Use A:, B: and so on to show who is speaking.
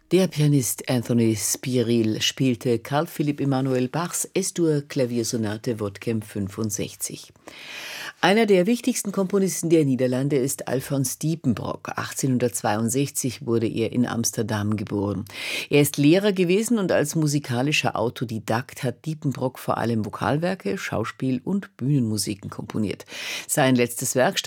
A: Der Pianist Anthony Spiril spielte Carl Philipp Emanuel Bachs S-Dur-Klaviersonate Wodkem 65. Einer der wichtigsten Komponisten der Niederlande ist Alfons Diepenbrock. 1862 wurde er in Amsterdam geboren. Er ist Lehrer gewesen und als musikalischer Autodidakt hat Diepenbrock vor allem Vokalwerke, Schauspiel- und Bühnenmusiken komponiert. Sein letztes Werk